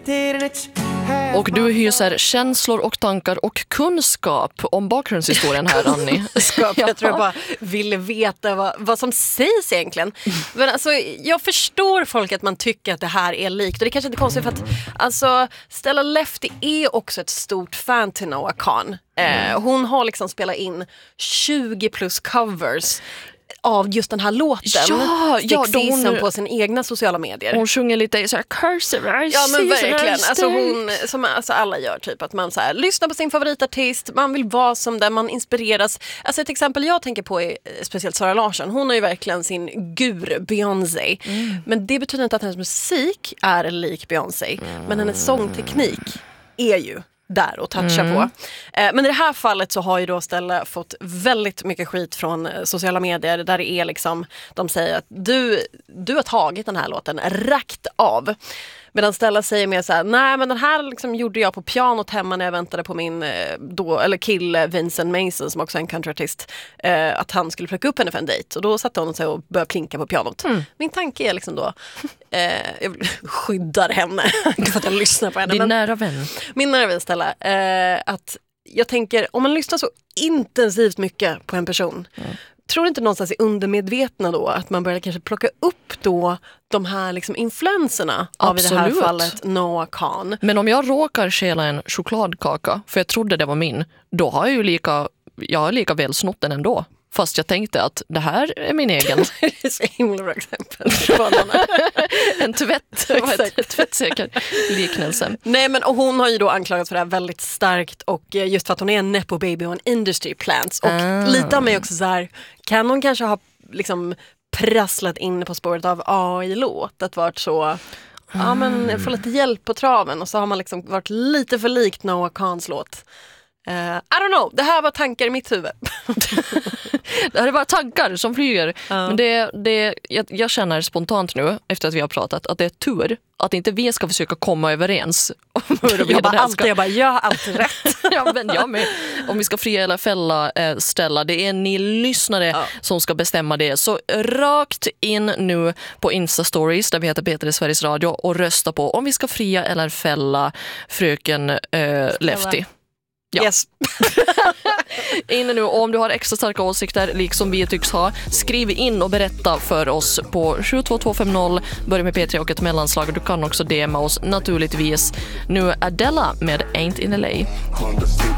Och du hyser känslor och tankar och kunskap om bakgrundshistorien här, Annie. Jag tror jag bara ville veta vad som sägs egentligen. Men alltså, jag förstår folk att man tycker att det här är likt. Och det är kanske inte är konstigt för att alltså, Stella Lefty är också ett stort fan till Noah Kahan. Hon har liksom spelat in 20 plus covers av just den här låten. Hon på sin egna sociala medier. Hon sjunger lite så här cursive. Ja, men verkligen. Alltså hon, som alla gör typ, att man så här, lyssnar på sin favoritartist, man vill vara som den, man inspireras. Alltså ett exempel jag tänker på är speciellt Zara Larsson. Hon har ju verkligen sin gur Beyoncé. Men det betyder inte att hennes musik är lik Beyoncé. Men hennes sångteknik är ju där och toucha på. Men i det här fallet så har ju då Stella fått väldigt mycket skit från sociala medier där det är liksom, de säger att du har tagit den här låten rakt av. Medan Stella säger mer så här: nej men den här liksom gjorde jag på pianot hemma när jag väntade på min kille Vincent Mason, som också är en countryartist, att han skulle plocka upp henne för en dejt. Och då satte hon sig och började plinka på pianot. Min tanke är liksom då, jag skyddar henne för att jag lyssnar på henne. Din nära vän. Min nära vän Stella, att jag tänker, om man lyssnar så intensivt mycket på en person, tror inte någonstans i undermedvetna då att man börjar kanske plocka upp då de här liksom influenserna av i det här fallet Noah Kahan. Men om jag råkar stjäla en chokladkaka för jag trodde det var min, då har jag ju lika väl snott den ändå. Fast jag tänkte att det här är min egen. Det är så himla bra exempel. En tvättsäker liknelse. Nej, men och hon har ju då anklagats för det här väldigt starkt, och just för att hon är en nepo baby och en industry plants. Och lite av mig också så här, kan hon kanske ha liksom prasslat in på spåret av AI-låt, att varit så, ja men få lite hjälp på traven, och så har man liksom varit lite för likt Noah Kahans låt. I don't know, det här var tankar i mitt huvud. Det här är bara tankar som flyger. Men jag känner spontant nu, efter att vi har pratat, att det är tur att inte vi ska försöka komma överens om hur jag har alltid rätt. Ja, men jag med. Om vi ska fria eller fälla Stella, det är ni lyssnare som ska bestämma det. Så rakt in nu på Insta-stories där vi heter Peter i Sveriges Radio och rösta på om vi ska fria eller fälla fröken Lefty. Ja. Yes. Inne nu, och om du har extra starka åsikter liksom vi tycks ha, skriv in och berätta för oss på 72250, börja med P3 och ett mellanslag. Du kan också DMa oss naturligtvis. Nu Adela med Ain't in LA.